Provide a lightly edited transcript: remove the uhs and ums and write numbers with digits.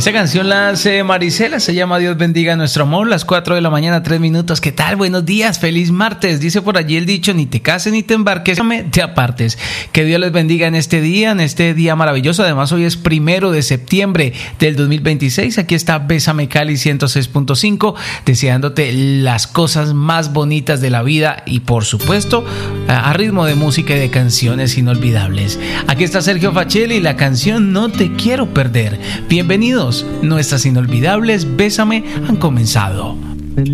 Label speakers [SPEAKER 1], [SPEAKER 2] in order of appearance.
[SPEAKER 1] Esta canción la hace Marisela, se llama Dios bendiga nuestro amor, las 4 de la mañana, 3 minutos. ¿Qué tal? Buenos días, feliz martes. Dice por allí el dicho, ni te cases ni te embarques, te apartes. Que Dios les bendiga en este día maravilloso. Además, hoy es 1 de septiembre del 2026. Aquí está Bésame Cali 106.5, deseándote las cosas más bonitas de la vida y, por supuesto, a ritmo de música y de canciones inolvidables. Aquí está Sergio Facelli y la canción No te quiero perder. Bienvenidos, nuestras inolvidables Bésame han comenzado.